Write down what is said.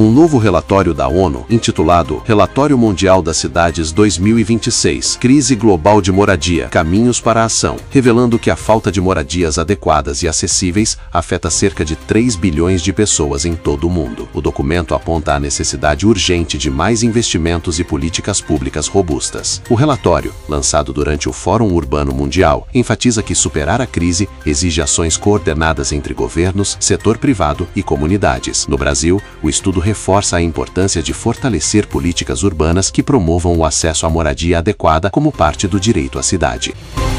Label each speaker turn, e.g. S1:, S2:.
S1: um novo relatório da ONU, intitulado Relatório Mundial das Cidades 2026, Crise Global de Moradia, Caminhos para a Ação, revelando que a falta de moradias adequadas e acessíveis afeta cerca de 3 bilhões de pessoas em todo o mundo. O documento aponta a necessidade urgente de mais investimentos e políticas públicas robustas. O relatório, lançado durante o Fórum Urbano Mundial, enfatiza que superar a crise exige ações coordenadas entre governos, setor privado e comunidades. No Brasil, o estudo reforça a importância de fortalecer políticas urbanas que promovam o acesso à moradia adequada como parte do direito à cidade.